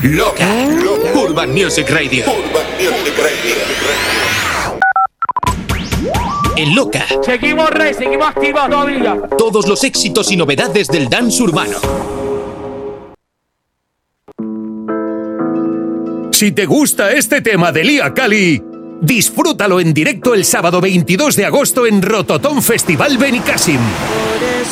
Loca. Urban Music Radio. En Loca. Seguimos activos todavía. Todos los éxitos y novedades del dance urbano. Si te gusta este tema de Lia Kali, disfrútalo en directo el sábado 22 de agosto en Rototom Festival Benicàssim.